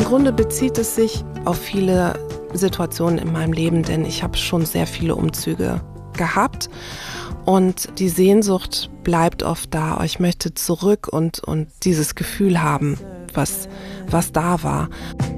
Grunde bezieht es sich auf viele Situationen in meinem Leben, denn ich habe schon sehr viele Umzüge gehabt und die Sehnsucht bleibt oft da. Ich möchte zurück und dieses Gefühl haben, was da war.